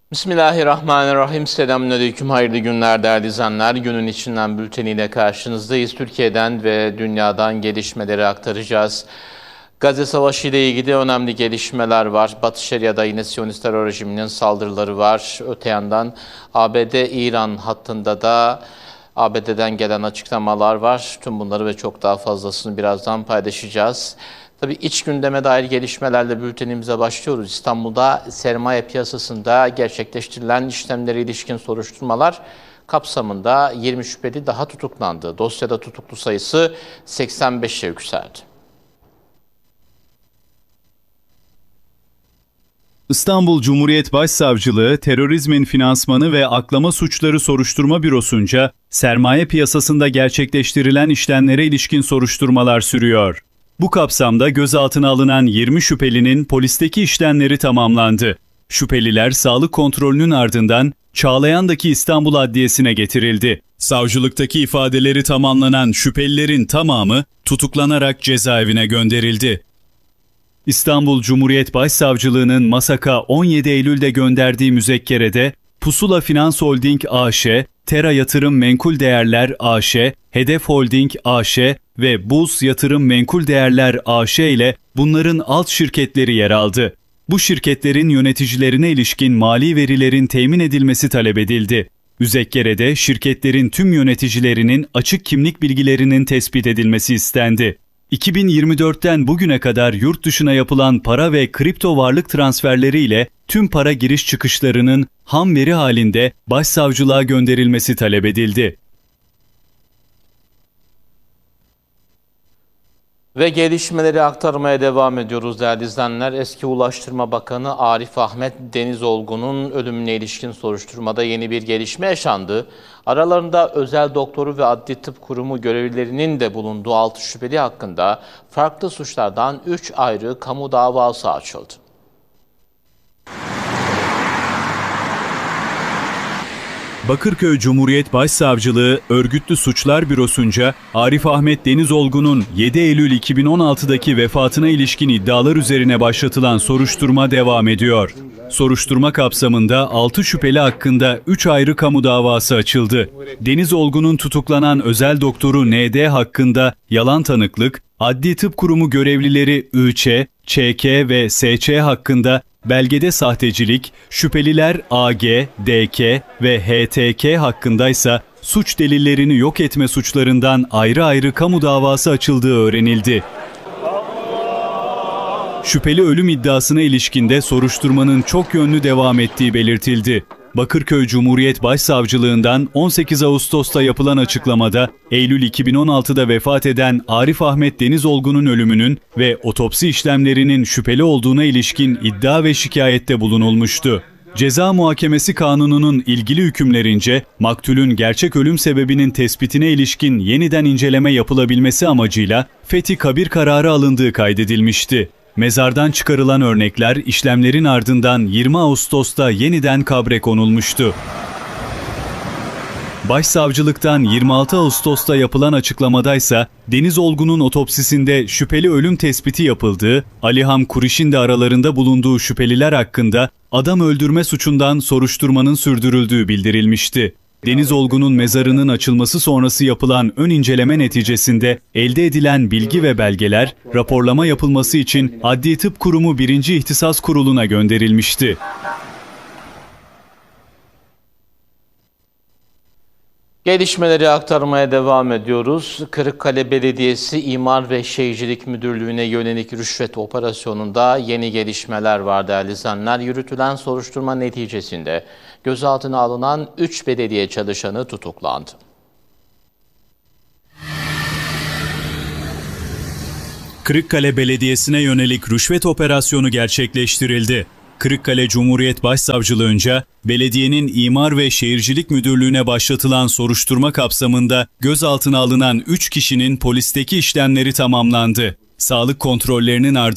Bismillahirrahmanirrahim. Selamünaleyküm. Hayırlı günler değerli izleyenler. Günün içinden bülteniyle karşınızdayız. Türkiye'den ve dünyadan gelişmeleri aktaracağız. Gazze Savaşı ile ilgili önemli gelişmeler var. Batı Şeria'da yine Siyonist terör rejiminin saldırıları var. Öte yandan ABD-İran hattında da ABD'den gelen açıklamalar var. Tüm bunları ve çok daha fazlasını birazdan paylaşacağız. Tabii iç gündeme dair gelişmelerle bültenimize başlıyoruz. İstanbul'da sermaye piyasasında gerçekleştirilen işlemlere ilişkin soruşturmalar kapsamında 20 şüpheli daha tutuklandı. Dosyada tutuklu sayısı 85'e yükseldi. İstanbul Cumhuriyet Başsavcılığı, Terörizmin Finansmanı ve Aklama Suçları Soruşturma Bürosu'nca sermaye piyasasında gerçekleştirilen işlemlere ilişkin soruşturmalar sürüyor. Bu kapsamda gözaltına alınan 20 şüphelinin polisteki işlemleri tamamlandı. Şüpheliler sağlık kontrolünün ardından Çağlayan'daki İstanbul Adliyesi'ne getirildi. Savcılıktaki ifadeleri tamamlanan şüphelilerin tamamı tutuklanarak cezaevine gönderildi. İstanbul Cumhuriyet Başsavcılığı'nın MASAK'a 17 Eylül'de gönderdiği müzekkerede Pusula Finans Holding AŞ, Tera Yatırım Menkul Değerler AŞ, Hedef Holding AŞ ve Buz Yatırım Menkul Değerler AŞ ile bunların alt şirketleri yer aldı. Bu şirketlerin yöneticilerine ilişkin mali verilerin temin edilmesi talep edildi. Müzekkerede şirketlerin tüm yöneticilerinin açık kimlik bilgilerinin tespit edilmesi istendi. 2024'ten bugüne kadar yurt dışına yapılan para ve kripto varlık transferleriyle tüm para giriş çıkışlarının ham veri halinde başsavcılığa gönderilmesi talep edildi. Ve gelişmeleri aktarmaya devam ediyoruz değerli izleyenler. Eski Ulaştırma Bakanı Arif Ahmet Denizolgun'un ölümüne ilişkin soruşturmada yeni bir gelişme yaşandı. Aralarında özel doktoru ve adli tıp kurumu görevlilerinin de bulunduğu 6 şüpheli hakkında farklı suçlardan 3 ayrı kamu davası açıldı. Bakırköy Cumhuriyet Başsavcılığı Örgütlü Suçlar Bürosu'nca Arif Ahmet Denizolgun'un 7 Eylül 2016'daki vefatına ilişkin iddialar üzerine başlatılan soruşturma devam ediyor. Soruşturma kapsamında 6 şüpheli hakkında 3 ayrı kamu davası açıldı. Denizolgun'un tutuklanan özel doktoru ND hakkında yalan tanıklık, Adli Tıp Kurumu görevlileri ÜÇ, ÇK ve SÇ hakkında belgede sahtecilik, şüpheliler AG, DK ve HTK hakkındaysa suç delillerini yok etme suçlarından ayrı ayrı kamu davası açıldığı öğrenildi. Şüpheli ölüm iddiasına ilişkinde soruşturmanın çok yönlü devam ettiği belirtildi. Bakırköy Cumhuriyet Başsavcılığından 18 Ağustos'ta yapılan açıklamada Eylül 2016'da vefat eden Arif Ahmet Denizolgun'un ölümünün ve otopsi işlemlerinin şüpheli olduğuna ilişkin iddia ve şikayette bulunulmuştu. Ceza Muhakemesi Kanunu'nun ilgili hükümlerince maktulün gerçek ölüm sebebinin tespitine ilişkin yeniden inceleme yapılabilmesi amacıyla fethi kabir kararı alındığı kaydedilmişti. Mezardan çıkarılan örnekler işlemlerin ardından 20 Ağustos'ta yeniden kabre konulmuştu. Başsavcılıktan 26 Ağustos'ta yapılan açıklamadaysa Denizolgun'un otopsisinde şüpheli ölüm tespiti yapıldığı, Alihan Kuriş'in de aralarında bulunduğu şüpheliler hakkında adam öldürme suçundan soruşturmanın sürdürüldüğü bildirilmişti. Denizolgun'un mezarının açılması sonrası yapılan ön inceleme neticesinde elde edilen bilgi ve belgeler raporlama yapılması için Adli Tıp Kurumu 1. İhtisas Kurulu'na gönderilmişti. Gelişmeleri aktarmaya devam ediyoruz. Kırıkkale Belediyesi İmar ve Şehircilik Müdürlüğü'ne yönelik rüşvet operasyonunda yeni gelişmeler var değerli izleyenler. Yürütülen soruşturma neticesinde gözaltına alınan 3 belediye çalışanı tutuklandı. Kırıkkale Belediyesi'ne yönelik rüşvet operasyonu gerçekleştirildi. Kırıkkale Cumhuriyet Başsavcılığınca belediyenin İmar ve Şehircilik Müdürlüğü'ne başlatılan soruşturma kapsamında gözaltına alınan 3 kişinin polisteki işlemleri tamamlandı. Sağlık kontrollerinin ardından